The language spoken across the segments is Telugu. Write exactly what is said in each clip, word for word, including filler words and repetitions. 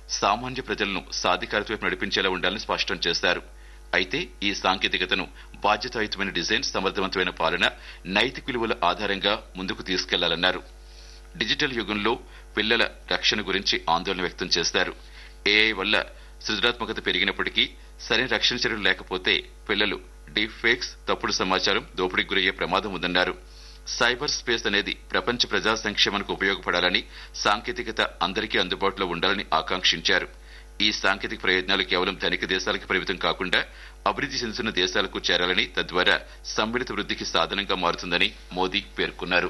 సామాన్య ప్రజలను సాధికారత వైపు నడిపించేలా ఉండాలని స్పష్టం చేశారు. అయితే ఈ సాంకేతికతను బాధ్యతాయుతమైన డిజైన్, సమర్థవంతమైన పాలన, నైతిక విలువల ఆధారంగా ముందుకు తీసుకెళ్లాలన్నారు. డిజిటల్ యుగంలో పిల్లల రక్షణ గురించి ఆందోళన వ్యక్తం చేశారు. ఏఐ వల్ల సృజనాత్మకత పెరిగినప్పటికీ సరైన రక్షణ చర్యలు లేకపోతే పిల్లలు డీప్ ఫేక్స్, తప్పుడు సమాచారం, దోపిడీకి గురయ్యే ప్రమాదం ఉందన్నారు. సైబర్ స్పేస్ అనేది ప్రపంచ ప్రజా సంక్షేమానికి ఉపయోగపడాలని, సాంకేతికత అందరికీ అందుబాటులో ఉండాలని ఆకాంక్షించారు. ఈ సాంకేతిక ప్రయోజనాలు కేవలం ధనిక దేశాలకు పరిమితం కాకుండా అభివృద్ది చెందుతున్న దేశాలకు చేరాలని, తద్వారా సమ్మిళిత వృద్దికి సాధనంగా మారుతుందని మోదీ పేర్కొన్నారు.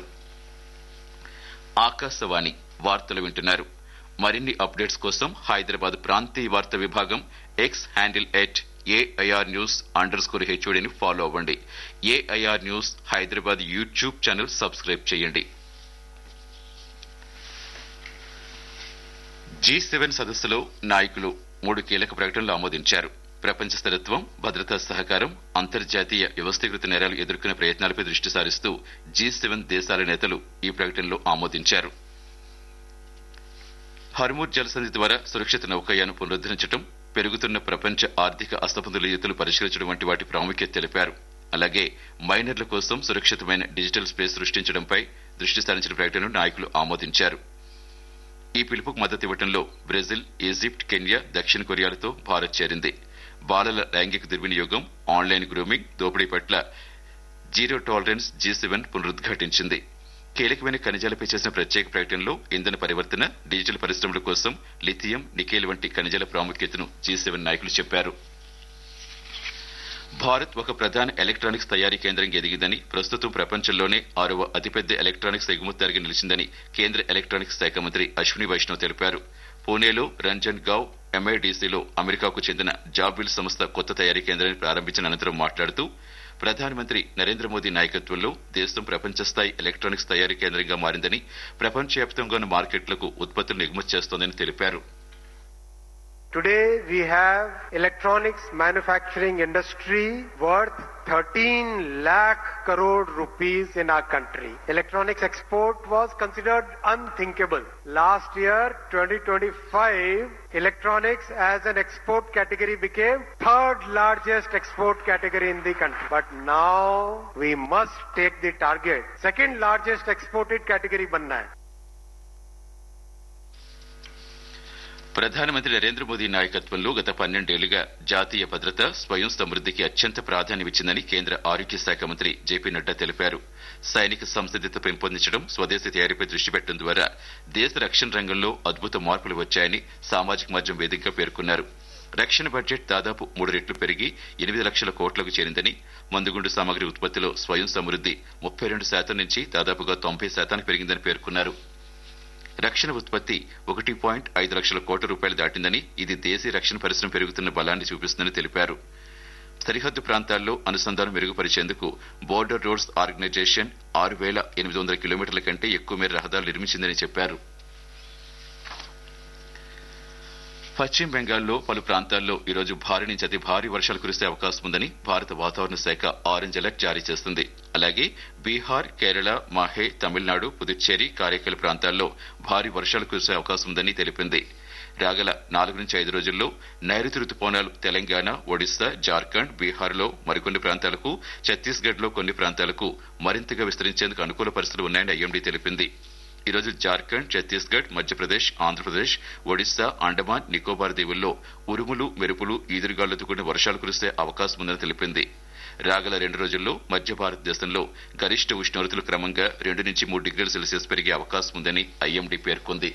ఆకాశవాణి వార్తలు వింటున్నారు. మరిన్ని అప్డేట్స్ కోసం హైదరాబాద్ ప్రాంతీయ వార్తా విభాగం X handle at AIR news under score హెచ్ఓడిని follow అవ్వండి. AIR news Hyderabad YouTube channel subscribe చేయండి. జీ సెవెన్ సదస్సులో నాయకులు మూడు కీలక ప్రకటనలు ఆమోదించారు. ప్రపంచ స్థిరత్వం, భద్రతా సహకారం, అంతర్జాతీయ వ్యవస్థీకృత నేరాలు ఎదుర్కొనే ప్రయత్నాలపై దృష్టి సారిస్తూ జీ సెవెన్ దేశాల నేతలు ఈ ప్రకటనలో ఆమోదించారు. హర్మూర్ జలసంధి ద్వారా సురక్షిత నౌకాయానం పునరుద్దరించడం, పెరుగుతున్న ప్రపంచ ఆర్థిక అసమతుల్యతలు పరిష్కరించడం వంటి వాటి ప్రాముఖ్యత తెలిపారు. అలాగే మైనర్ల కోసం సురక్షితమైన డిజిటల్ స్పేస్ సృష్టించడంపై దృష్టి సారించిన ప్రకటనను నాయకులు ఆమోదించారు. ఈ పిలుపుకు మద్దతు ఇవ్వడంలో బ్రెజిల్, ఈజిప్ట్, కెన్యా, దక్షిణ కొరియాలతో భారత్ చేరింది. బాలల లైంగిక దుర్వినియోగం, ఆన్లైన్ గ్రూమింగ్, దోపిడీ పట్ల జీరో టాలరెన్స్ జీ సెవెన్ పునరుద్ఘాటించింది. కీలకమైన ఖనిజాలపై చేసిన ప్రత్యేక ప్రకటనలో ఇంధన పరివర్తన, డిజిటల్ పరిశ్రమల కోసం లిథియం, నికెల్ వంటి ఖనిజాల ప్రాముఖ్యతను జీ సెవెన్ నాయకులు చెప్పారు. భారత్ ఒక ప్రధాన ఎలక్ట్రానిక్స్ తయారీ కేంద్రంగా ఎదిగిందని, ప్రస్తుతం ప్రపంచంలోనే ఆరవ అతిపెద్ద ఎలక్ట్రానిక్స్ ఎగుమతిదారుగా నిలిచిందని కేంద్ర ఎలక్ట్రానిక్స్ శాఖ మంత్రి అశ్విని వైష్ణవ్ తెలిపారు. పూణేలో రంజన్ గావ్ ఎంఐడిసిలో అమెరికాకు చెందిన జాబిల్ సంస్థ కొత్త తయారీ కేంద్రాన్ని ప్రారంభించిన అనంతరం మాట్లాడుతూ, ప్రధానమంత్రి నరేంద్ర మోదీ నాయకత్వంలో దేశం ప్రపంచ స్థాయి ఎలక్ట్రానిక్స్ తయారీ కేంద్రంగా మారిందని, ప్రపంచవ్యాప్తంగా ఉన్న మార్కెట్లకు ఉత్పత్తులను ఎగుమతి చేస్తోందని తెలిపారు. Today we have electronics manufacturing industry worth thirteen lakh crore rupees in our country. Electronics export was considered unthinkable. Last year, twenty twenty-five, electronics as an export category became third largest export category in the country. But now we must take the target. Second largest exported category banna hai. ప్రధానమంత్రి నరేంద్ర మోదీ నాయకత్వంలో గత పన్నెండేళ్లుగా జాతీయ భద్రత, స్వయం సమృద్దికి అత్యంత ప్రాధాన్యమిచ్చిందని కేంద్ర ఆరోగ్య శాఖ మంత్రి జేపీ నడ్డా తెలిపారు. సైనిక సంసిద్దత పెంపొందించడం, స్వదేశీ తయారీపై దృష్టి పెట్టడం ద్వారా దేశ రక్షణ రంగంలో అద్భుత మార్పులు వచ్చాయని సామాజిక మాధ్యమం వేదికగా పేర్కొన్నారు. రక్షణ బడ్జెట్ దాదాపు మూడు రెట్లు పెరిగి ఎనిమిది లక్షల కోట్లకు చేరిందని, మందుగుండు సామగ్రి ఉత్పత్తిలో స్వయం సమృద్ది ముప్పై రెండు శాతం నుంచి దాదాపుగా తొంభై శాతానికి పెరిగిందని పేర్కొన్నారు. రక్షణ ఉత్పత్తి ఒకటి పాయింట్ ఐదు లక్షల కోట్ల రూపాయలు దాటిందని, ఇది దేశీయ రక్షణ పరిశ్రమ పెరుగుతున్న బలాన్ని చూపిస్తుందని తెలిపారు. సరిహద్దు ప్రాంతాల్లో అనుసంధానం మెరుగుపరిచేందుకు బోర్డర్ రోడ్స్ ఆర్గనైజేషన్ ఆరు వేల ఎనిమిది వందల కిలోమీటర్ల కంటే ఎక్కువ మేర రహదారులు నిర్మించిందని చెప్పారు. పశ్చిమ బెంగాల్లో పలు ప్రాంతాల్లో ఈరోజు భారీ నుంచి అతి భారీ వర్షాలు కురిసే అవకాశం ఉందని భారత వాతావరణ శాఖ ఆరెంజ్ అలర్ట్ జారీ చేస్తుంది. అలాగే బీహార్, కేరళ, మాహే, తమిళనాడు, పుదుచ్చేరి, కారైకల్ ప్రాంతాల్లో భారీ వర్షాలు కురిసే అవకాశం ఉందని తెలిపింది. రాగల నాలుగు నుంచి ఐదు రోజుల్లో నైరుతి రుతుపవనాలు తెలంగాణ, ఒడిశా, జార్ఖండ్, బీహార్లో మరికొన్ని ప్రాంతాలకు, ఛత్తీస్గఢ్ లో కొన్ని ప్రాంతాలకు మరింతగా విస్తరించేందుకు అనుకూల పరిస్థితులు ఉన్నాయని ఐఎండీ తెలిపింది. ఈ రోజు జార్ఖండ్, ఛత్తీస్గఢ్, మధ్యప్రదేశ్, ఆంధ్రప్రదేశ్, ఒడిశా, అండమాన్, నికోబార్ దీవుల్లో ఉరుములు, మెరుపులు, ఈదురుగాలులతో కూడిన వర్షాలు కురిసే అవకాశం ఉందని తెలిపింది. రాగల రెండు రోజుల్లో మధ్య భారతదేశంలో గరిష్ట ఉష్ణోగ్రతలు క్రమంగా రెండు నుంచి మూడు డిగ్రీల సెల్సియస్ పెరిగే అవకాశం ఉందని ఐఎండీ పేర్కొంది.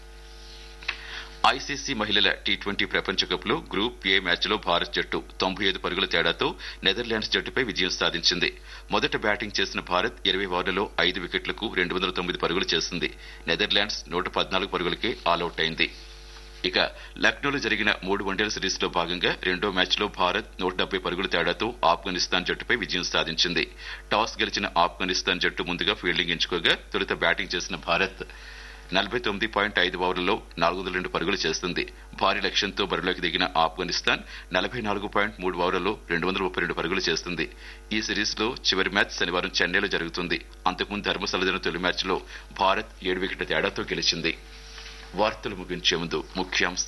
ఐసీసీ మహిళల టీ ట్వంటీ ప్రపంచ కప్ లో గ్రూప్ ఏ మ్యాచ్ లో భారత్ జట్టు తొంభై ఐదు పరుగుల తేడాతో నెదర్లాండ్స్ జట్టుపై విజయం సాధించింది. మొదట బ్యాటింగ్ చేసిన భారత్ ఇరవై ఓవర్లలో ఐదు వికెట్లకు రెండు వందల తొమ్మిది పరుగులు చేసింది. నెదర్లాండ్స్ నూట పద్నాలుగు పరుగులకే ఆలౌట్ అయింది. ఇక లక్నోలో జరిగిన మూడు వన్డేల సిరీస్ లో భాగంగా రెండో మ్యాచ్ లో భారత్ నూట డెబ్బై పరుగుల తేడాతో ఆఫ్ఘనిస్తాన్ జట్టుపై విజయం సాధించింది. టాస్ గెలిచిన ఆఫ్ఘనిస్తాన్ జట్టు ముందుగా ఫీల్డింగ్ ఎంచుకోగా తొలుత బ్యాటింగ్ చేసిన భారత్ నలభై తొమ్మిది పాయింట్ ఐదు ఓవర్లలో నాలుగు వందల రెండు పరుగులు చేస్తుంది. భారీ లక్ష్యంతో బరిలోకి దిగిన ఆఫ్ఘనిస్తాన్ నలభై నాలుగు పాయింట్ మూడు ఓవర్లలో రెండు వందల ముప్పై రెండు పరుగులు చేస్తుంది. ఈ సిరీస్ లో చివరి మ్యాచ్ శనివారం చెన్నైలో జరుగుతుంది. అంతకుముందు ధర్మశాల జరిగిన తొలి మ్యాచ్ లో భారత్ ఏడు వికెట్ల తేడాతో గెలిచింది. వార్తలు ముగించే ముందు ముఖ్యాంశాలు